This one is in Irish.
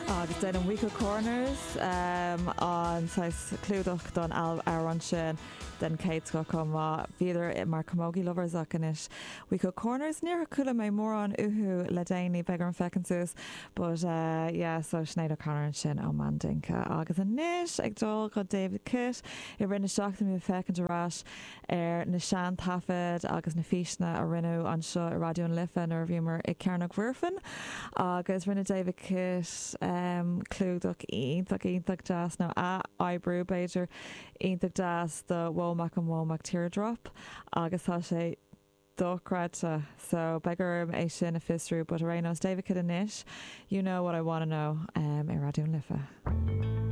Agus den an Week of Corners an clúdach don an sin den Kate go má viidir mar camogi lovers acanis. Week of Corners near coolla mé mór an uhu le déine begar an fecansus, but so Sinead O'Connor sin ó mandinka. Agus an nish ag dul go David Kitt I rinne seachta mí fecant arás na sean tafid agus na físna a rinne an seo I radio an lifa ar bhímar I cearnach bhuirfin. Agus rinne David Kitt clúdach ionach jazz nó a Ibrew Beiger ionach jazz the Womack and Womack teardrop agus tá sé dócrata so beggar é sin a fisrú but a David Kitt a nish you know what I want to know I radio an lifa.